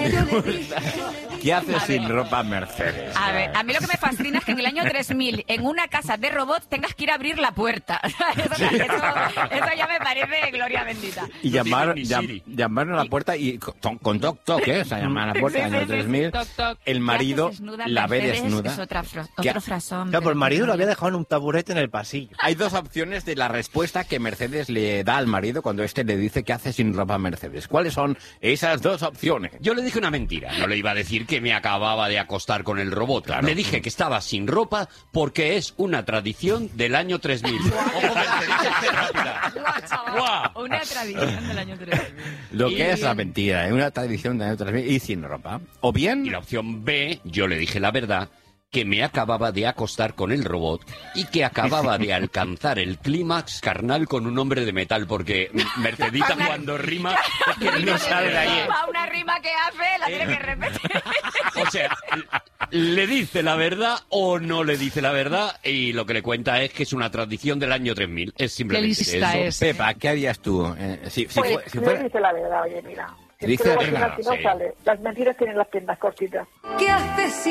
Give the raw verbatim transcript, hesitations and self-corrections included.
¿Qué hace sin ropa Mercedes? A ver, a mí lo que me fascina es que en el año tres mil, en una casa de robots, tengas que ir a abrir la puerta. Eso, eso, eso ya me parece gloria bendita. Y llamar, llam, llamar a la puerta y con, con toc toc, ¿eh? O sea, llamar a la puerta en el año tres mil. Toc, toc. El marido la ve desnuda. Es otra fra- otro frasón. Claro, pues el marido lo había dejado en un taburete en el pasillo. Hay dos opciones de la respuesta que Mercedes le da al marido cuando éste le dice que hace sin ropa Mercedes. ¿Cuáles son esas dos opciones? Yo le dije una mentira. No le iba a decir que me acababa de acostar con el robot. Claro. Le dije que estaba sin ropa porque es una tradición del año tres mil. ¡Ojo, Mercedes, rápida! ¡Guau! Una tradición del año tres mil. Lo que es la mentira, es una tradición del año tres mil y sin ropa. O bien... Y la opción B, yo le dije la verdad, que me acababa de acostar con el robot y que acababa de alcanzar el clímax carnal con un hombre de metal, porque Mercedita cuando rima es que no sale de ahí. Una rima que hace la tiene que repetir. O sea, le dice la verdad o no le dice la verdad, y lo que le cuenta es que es una tradición del año tres mil. Es simplemente Qué lista eso. es. Pepa, ¿qué harías tú? Eh, si, si, Pues, fue, si no fuera... dice la verdad, oye, mira. Dice Es que la luego al verdad, final, si no sí. sale, las mentiras tienen las piernas cortitas. ¿Qué haces?